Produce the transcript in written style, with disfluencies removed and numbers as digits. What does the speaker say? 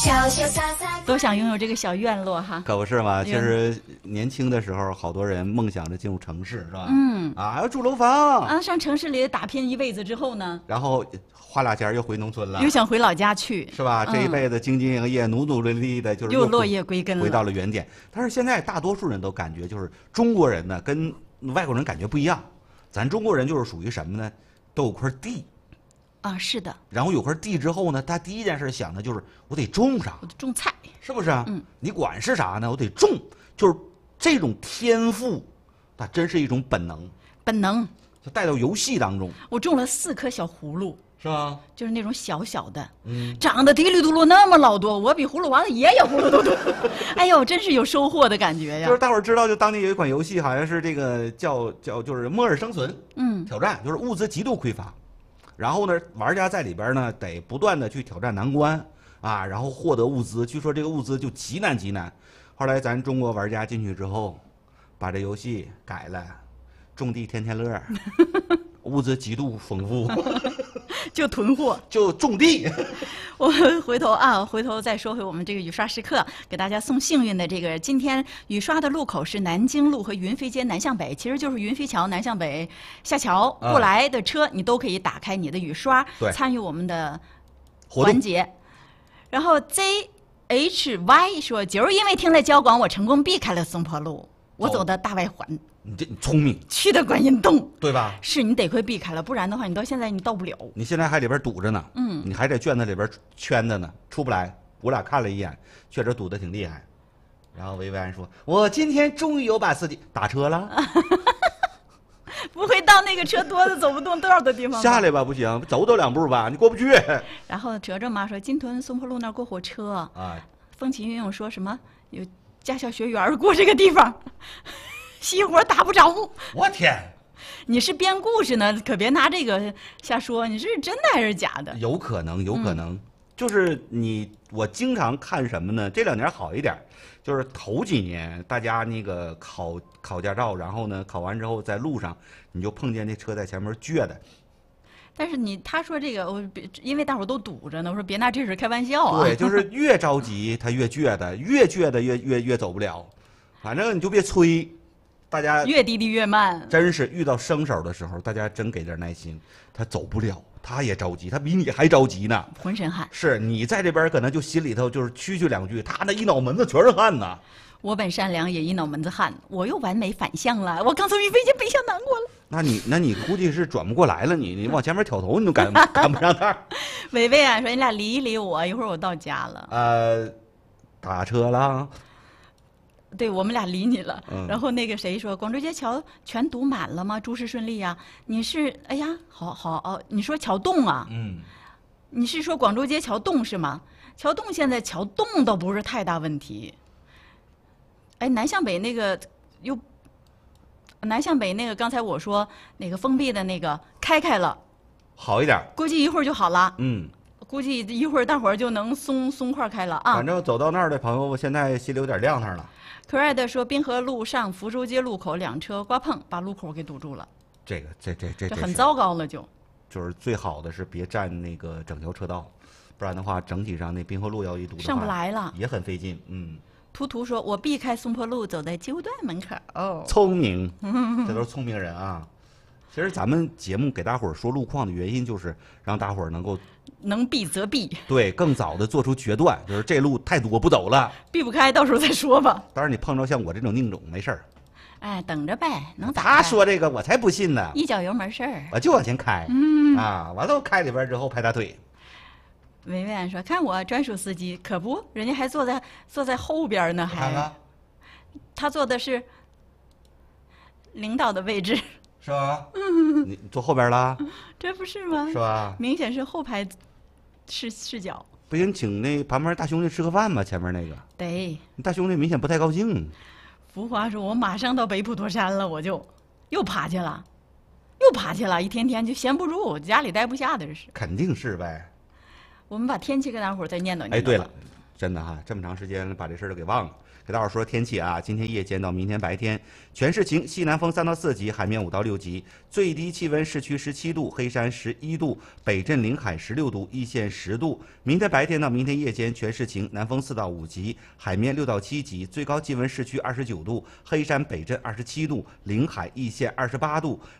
潇潇洒洒， 都想拥有这个小院落哈。 可不是嘛？其实年轻的时候，好多人梦想着进入城市，是吧？要住楼房啊，上城市里打拼一辈子之后呢， 然后花俩钱又回农村了， 又想回老家去， 是吧？这一辈子兢兢业业、努努力力的，就是又落叶归根了， 回到了原点。但是现在大多数人都感觉，就是中国人呢跟外国人感觉不一样。咱中国人就是属于什么呢？都有块地。 啊，是的。 然后有块地之后呢，他第一件事想的就是我得种啥， 我得种菜， 是不是？你管是啥呢？我得种，就是这种天赋，它真是一种本能。 本能， 就带到游戏当中。 我种了4颗小葫芦， 是吧？ 就是那种小小的，长得滴里嘟噜那么老多，我比葫芦娃的爷爷葫芦都多。哎呦，真是有收获的感觉呀！ 就是大伙儿知道，就当年有一款游戏，好像是这个叫就是末日生存，挑战，就是物资极度匮乏。然后呢，玩家在里边呢得不断的去挑战难关啊，然后获得物资。据说这个物资就极难极难。后来咱中国玩家进去之后，把这游戏改了，种地天天乐，物资极度丰富， 就囤货， 就种地。 我回头再说回我们这个雨刷时刻，给大家送幸运的这个。今天雨刷的路口是南京路和云飞街南向北，其实就是云飞桥南向北下桥过来的车，你都可以打开你的雨刷，参与我们的环节。然后 ZHY 说，就是因为听了交广，我成功避开了松坡路，我走的大外环。 你聪明， 去的观音洞， 对吧？ 是你得亏避开了，不然的话，你到现在你到不了。 你现在还里边堵着呢，你还在圈子里边圈着呢，出不来。我俩看了一眼，确实堵得挺厉害。然后维维安说：“我今天终于有把司机打车了。” 不会到那个车多的走不动道的地方。 下来吧，不行，走2步吧，你过不去。 然后哲哲妈说：“金屯松坡路那儿过火车。”啊，风起云涌说什么有驾校学员过这个地方。熄火打不着， 我天！ 你是编故事呢，可别拿这个瞎说。你是真的还是假的？ 有可能，有可能。就是我经常看什么呢？这2年好一点，就是头几年大家那个考驾照，然后呢考完之后在路上你就碰见那车在前面撅的。 但是他说这个，因为大伙都堵着呢，我说别拿这事开玩笑啊。 对，就是越着急他越撅的，越撅的越走不了。反正你就别催。大家越滴滴越慢， 真是遇到生手的时候，大家真给点耐心。他走不了，他也着急，他比你还着急呢， 浑身汗。 是你在这边可能就心里头就是蛐2句，他那一脑门子全是汗呐。 我本善良也一脑门子汗，我又完美反向了，我刚从云飞街北向南过了。 那你估计是转不过来了，你往前面挑头，你都赶不上趟。 伟伟啊，说你俩理一理我，一会儿我到家了。 打车了。 对，我们俩理你了。然后那个谁说，广州街桥全堵满了吗？诸事顺利呀？你是哎呀，好，你说桥洞啊？你是说广州街桥洞是吗？桥洞现在桥洞倒不是太大问题。哎，南向北那个刚才我说那个封闭的那个开了， 好一点， 估计一会儿就好了。估计一会儿大伙儿就能松快开了啊。 反正走到那儿的朋友，现在心里有点亮堂了。 可爱的说，滨河路上福州街路口2车刮碰，把路口给堵住了。这很糟糕了， 就是最好的是别占那个整条车道，不然的话，整体上那滨河路要一堵的话， 上不来了， 也很费劲。 图说，我避开松坡路，走在旧段门口。 聪明，这都是聪明人啊。其实咱们节目给大伙儿说路况的原因，就是让大伙儿能避则避， 对，更早的做出决断，就是这路太堵，我不走了， 避不开，到时候再说吧。 当然，你碰着像我这种宁种，没事儿。 哎，等着呗，能咋？ 他说这个，我才不信呢。 一脚油门事儿， 我就往前开。完了开里边之后拍大腿。 维维安说：“看我专属司机，可不，人家还坐在后边呢，还。他坐的是领导的位置。” 是吧？你坐后边了？ 这不是吗？ 是吧？ 明显是后排视角。 不行，请那旁边大兄弟吃个饭吧，前面那个。 得。 大兄弟明显不太高兴。 福华说：“我马上到北普陀山了，我就又爬去了，一天天就闲不住，家里待不下的这是。” 肯定是呗。 我们把天气跟大伙儿再念叨念叨。 哎，对了， 真的哈，这么长时间把这事儿都给忘了。给大伙儿说天气啊，今天夜间到明天白天全是晴，西南风3到4级，海面5到6级，最低气温市区17度，黑山11度，北镇临海16度，易县10度。明天白天到明天夜间全是晴，南风4到5级，海面6到7级，最高气温市区29度，黑山北镇27度，临海易县28度。